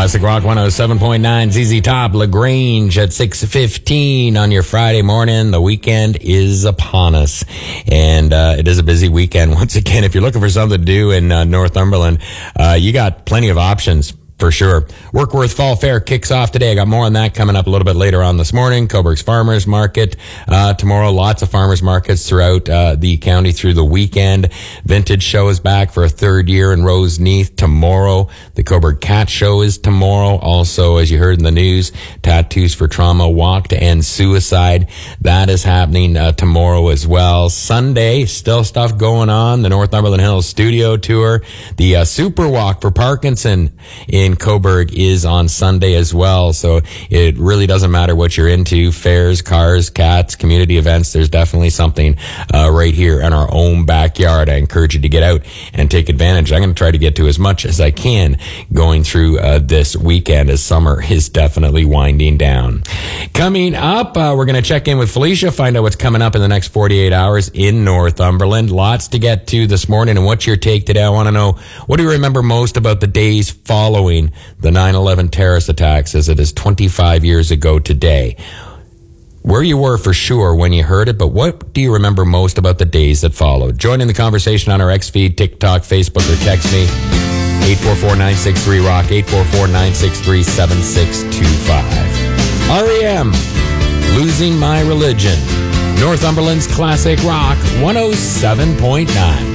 Classic Rock 107.9, ZZ Top, LaGrange at 6:15 on your Friday morning. The weekend is upon us, and it is a busy weekend. Once again, if you're looking for something to do in Northumberland, you got plenty of options. For sure. Workworth Fall Fair kicks off today. I got more on that coming up a little bit later on this morning. Cobourg's Farmers Market tomorrow. Lots of farmers markets throughout the county through the weekend. Vintage Show is back for a third year in Roseneath tomorrow. The Cobourg Cat Show is tomorrow. Also, as you heard in the news, Tattoos for Trauma Walk to End Suicide. That is happening tomorrow as well. Sunday, still stuff going on. The Northumberland Hills Studio Tour. The Super Walk for Parkinson in Cobourg is on Sunday as well. So it really doesn't matter what you're into. Fairs, cars, cats, community events. There's definitely something right here in our own backyard. I encourage you to get out and take advantage. I'm going to try to get to as much as I can going through this weekend as summer is definitely winding down. Coming up, we're going to check in with Felicia, find out what's coming up in the next 48 hours in Northumberland. Lots to get to this morning. And what's your take today? I want to know, what do you remember most about the days following the 9/11 terrorist attacks, as it is 25 years ago today? Where you were for sure when you heard it, but what do you remember most about the days that followed? Join in the conversation on our X feed, TikTok, Facebook, or text me 844-963-ROCK, 844-963-7625. REM, Losing My Religion. Northumberland's Classic Rock 107.9.